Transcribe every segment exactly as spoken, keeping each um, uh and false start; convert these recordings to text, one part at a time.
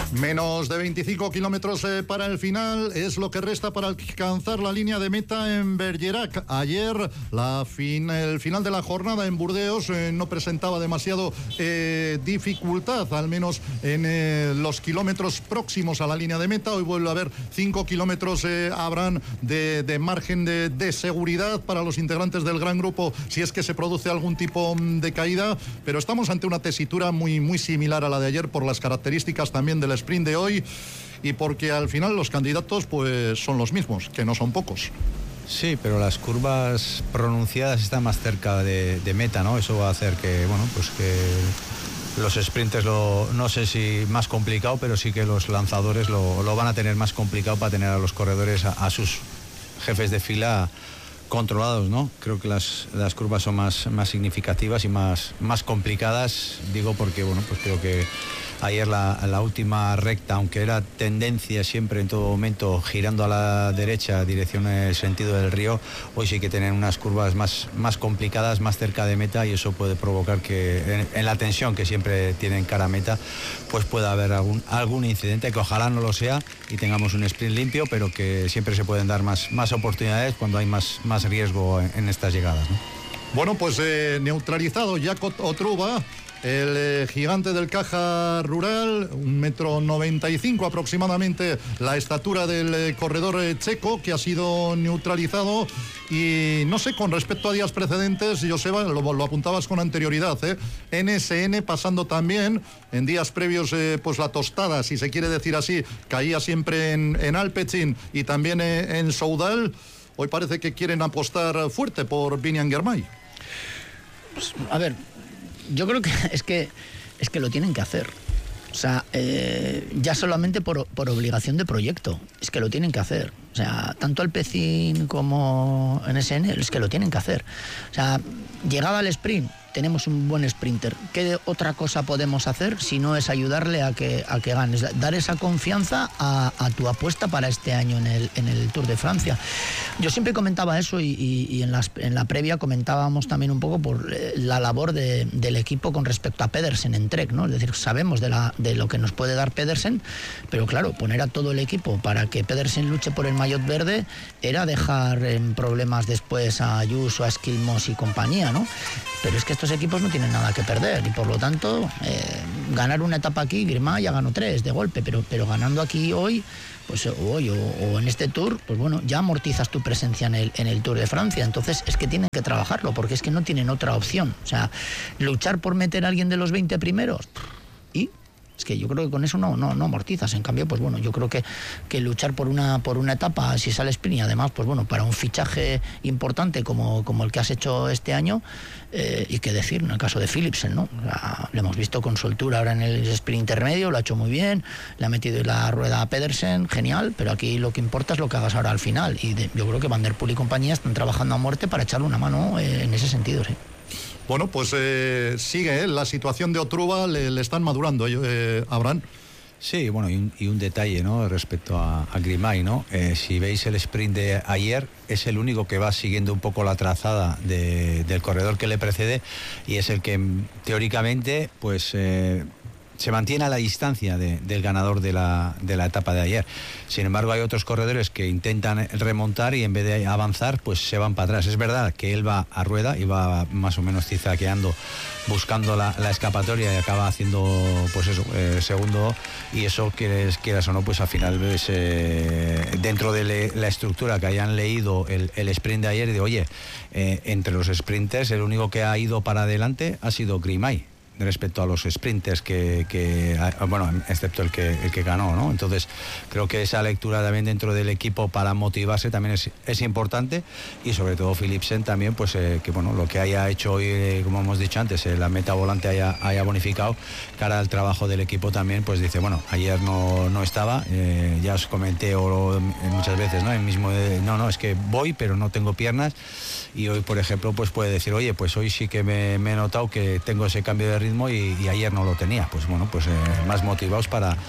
Menos de veinticinco kilómetros eh, para el final es lo que resta para alcanzar la línea de meta en Bergerac. Ayer la fin, el final de la jornada en Burdeos eh, no presentaba demasiado eh, dificultad, al menos en eh, los kilómetros próximos a la línea de meta. Hoy vuelve a haber cinco kilómetros eh, habrán de, de margen de, de seguridad para los integrantes del gran grupo si es que se produce algún tipo de caída, pero estamos ante una tesitura muy, muy similar a la de ayer por las características también del sprint de hoy y porque al final los candidatos pues son los mismos, que no son pocos. Sí, pero las curvas pronunciadas están más cerca de, de meta, ¿no? Eso va a hacer que, bueno, pues que los sprinters, lo, no sé si más complicado, pero sí que los lanzadores lo, lo van a tener más complicado para tener a los corredores, a, a sus jefes de fila controlados, ¿no? Creo que las, las curvas son más, más significativas y más, más complicadas, digo porque, bueno, pues creo que ayer la, la última recta, aunque era tendencia siempre en todo momento girando a la derecha, dirección en el sentido del río, hoy sí que tienen unas curvas más, más complicadas, más cerca de meta, y eso puede provocar que en, en la tensión que siempre tienen cara a meta, pues pueda haber algún, algún incidente, que ojalá no lo sea y tengamos un sprint limpio, pero que siempre se pueden dar más, más oportunidades cuando hay más, más riesgo en, en estas llegadas, ¿no? Bueno, pues eh, neutralizado Jaco Otruba, el eh, gigante del Caja Rural, un metro noventa y cinco aproximadamente la estatura del eh, corredor eh, checo, que ha sido neutralizado. Y no sé, con respecto a días precedentes, Joseba, lo, lo apuntabas con anterioridad, ¿eh? N S N pasando también, en días previos, eh, pues la tostada, si se quiere decir así, caía siempre en, en Alpecin y también eh, en Soudal. Hoy parece que quieren apostar fuerte por Biniam Girmay. Pues, a ver, yo creo que es que es que lo tienen que hacer. O sea, eh, ya solamente por, por obligación de proyecto, es que lo tienen que hacer. O sea, tanto Alpecin como N S N es que lo tienen que hacer. O sea, llegada al sprint, tenemos un buen sprinter. ¿Qué otra cosa podemos hacer si no es ayudarle a que, a que ganes? Dar esa confianza a, a tu apuesta para este año en el, en el Tour de Francia. Yo siempre comentaba eso y, y, y en, las, en la previa comentábamos también un poco por la labor de, del equipo con respecto a Pedersen en Trek, ¿no? Es decir, sabemos de, la, de lo que nos puede dar Pedersen, pero claro, poner a todo el equipo para que Pedersen luche por el maillot verde era dejar en problemas después a Ayuso, a Skilmos y compañía, ¿no? Pero es que estos equipos no tienen nada que perder y por lo tanto eh, ganar una etapa aquí, Girmay ya ganó tres de golpe, pero, pero ganando aquí hoy, pues hoy o, o en este Tour, pues bueno, ya amortizas tu presencia en el, en el Tour de Francia. Entonces es que tienen que trabajarlo porque es que no tienen otra opción. O sea, luchar por meter a alguien de los veinte primeros y es que yo creo que con eso no, no, no amortizas. En cambio, pues bueno, yo creo que, que luchar por una, por una etapa, si sale sprint, y además, pues bueno, para un fichaje importante como, como el que has hecho este año, eh, y qué decir, en el caso de Philipsen, ¿no? O sea, lo hemos visto con soltura ahora en el sprint intermedio, lo ha hecho muy bien, le ha metido la rueda a Pedersen, genial, pero aquí lo que importa es lo que hagas ahora al final. Y de, yo creo que Van der Poel y compañía están trabajando a muerte para echarle una mano eh, en ese sentido, sí. Bueno, pues eh, sigue, ¿eh? La situación de Otruba le, le están madurando, eh, Abraham. Sí, bueno, y un, y un detalle, ¿no?, respecto a, a Girmay, ¿no? Eh, si veis el sprint de ayer, es el único que va siguiendo un poco la trazada de, del corredor que le precede y es el que teóricamente, pues... Eh, se mantiene a la distancia de, del ganador de la, de la etapa de ayer. Sin embargo, hay otros corredores que intentan remontar y en vez de avanzar, pues se van para atrás. Es verdad que él va a rueda y va más o menos cizaqueando, buscando la, la escapatoria y acaba haciendo, pues eso, eh, segundo, y eso, quieres, quieras o no, pues al final ves eh, dentro de le, la estructura que hayan leído el, el sprint de ayer, y de oye, eh, entre los sprinters, el único que ha ido para adelante ha sido Girmay, respecto a los sprinters que, que bueno, excepto el que el que ganó, ¿no? Entonces creo que esa lectura también dentro del equipo para motivarse también es, es importante, y sobre todo Philipsen también, pues eh, que bueno, lo que haya hecho hoy, eh, como hemos dicho antes, eh, la meta volante haya, haya bonificado cara al trabajo del equipo también, pues dice, bueno, ayer no, no estaba, eh, ya os comenté o, muchas veces, ¿no? El mismo de, no, no, es que voy pero no tengo piernas, y hoy, por ejemplo, pues puede decir, oye, pues hoy sí que me, me he notado que tengo ese cambio de ritmo y, y ayer no lo tenía. Pues bueno, pues eh, más motivados para,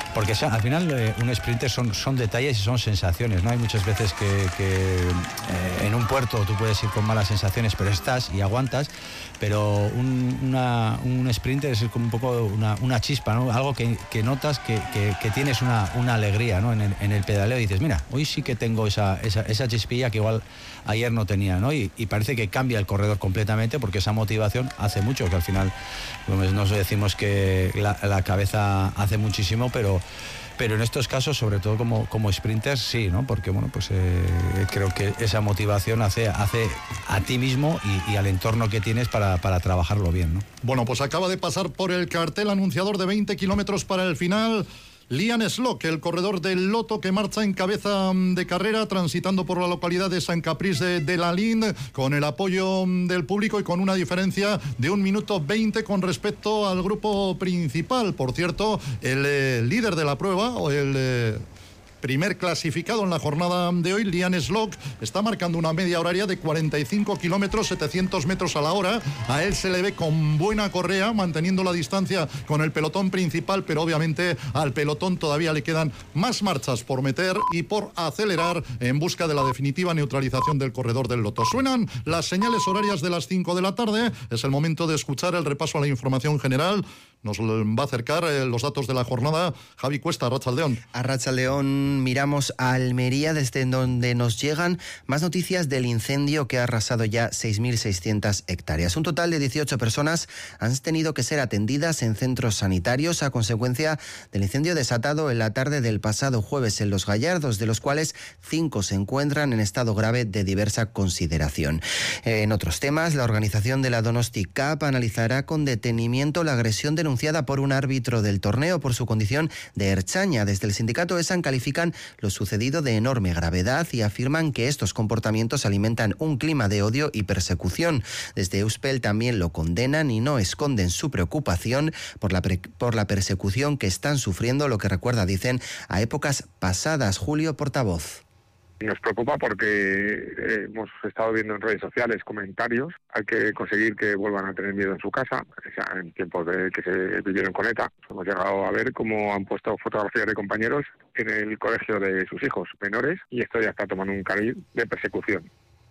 porque al final eh, un sprinter son, son detalles y son sensaciones, ¿no? Hay muchas veces que, que eh, en un puerto tú puedes ir con malas sensaciones, pero estás y aguantas, pero un, una, un sprinter es como un poco una, una chispa, ¿no? Algo que, que notas que, que, que tienes una, una alegría, ¿no? En el, en el pedaleo y dices, mira, hoy sí que tengo esa, esa, esa chispilla que igual ayer no tenía, ¿no? Y, y parece que cambia el corredor completamente, porque esa motivación hace mucho, que al final pues, nos decimos que la, la cabeza hace muchísimo, pero pero en estos casos, sobre todo como, como sprinters, sí, ¿no? Porque bueno, pues eh, creo que esa motivación hace, hace a ti mismo y, y al entorno que tienes para, para trabajarlo bien, ¿no? Bueno, pues acaba de pasar por el cartel anunciador de veinte kilómetros para el final Lian Slock, el corredor del Lotto, que marcha en cabeza de carrera, transitando por la localidad de San Caprice de, de la Linde, con el apoyo del público y con una diferencia de un minuto veinte con respecto al grupo principal. Por cierto, el eh, líder de la prueba, o el eh, primer clasificado en la jornada de hoy, Lian Slock, está marcando una media horaria de cuarenta y cinco kilómetros, setecientos metros a la hora. A él se le ve con buena correa, manteniendo la distancia con el pelotón principal, pero obviamente al pelotón todavía le quedan más marchas por meter y por acelerar en busca de la definitiva neutralización del corredor del Lotto. Suenan las señales horarias de las cinco de la tarde. Es el momento de escuchar el repaso a la información general. Nos va a acercar eh, los datos de la jornada Javi Cuesta, Arratsaldeón. Arratsaldeón, miramos a Almería, desde donde nos llegan más noticias del incendio que ha arrasado ya seis mil seiscientas hectáreas. Un total de dieciocho personas han tenido que ser atendidas en centros sanitarios a consecuencia del incendio desatado en la tarde del pasado jueves en Los Gallardos, de los cuales cinco se encuentran en estado grave de diversa consideración. En otros temas, la organización de la Donosti Cup analizará con detenimiento la agresión de denunciada por un árbitro del torneo por su condición de ertzaina. Desde el sindicato ESAN califican lo sucedido de enorme gravedad y afirman que estos comportamientos alimentan un clima de odio y persecución. Desde Euspel también lo condenan y no esconden su preocupación por la, pre- por la persecución que están sufriendo, lo que recuerda, dicen, a épocas pasadas. Julio, portavoz. Nos preocupa porque hemos estado viendo en redes sociales comentarios. Hay que conseguir que vuelvan a tener miedo en su casa, en tiempos de que se vivieron con ETA. Hemos llegado a ver cómo han puesto fotografías de compañeros en el colegio de sus hijos menores, y esto ya está tomando un cariz de persecución.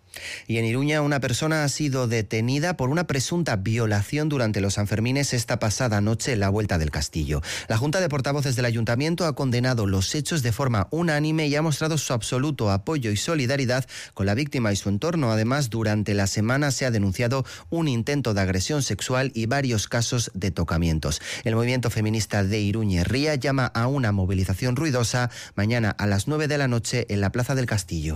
Y en Iruña, una persona ha sido detenida por una presunta violación durante los Sanfermines esta pasada noche en la Vuelta del Castillo. La Junta de Portavoces del Ayuntamiento ha condenado los hechos de forma unánime y ha mostrado su absoluto apoyo y solidaridad con la víctima y su entorno. Además, durante la semana se ha denunciado un intento de agresión sexual y varios casos de tocamientos. El movimiento feminista de Iruña Ría llama a una movilización ruidosa mañana a las nueve de la noche en la Plaza del Castillo.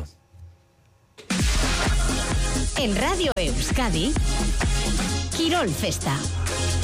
En Radio Euskadi, Quirol Festa.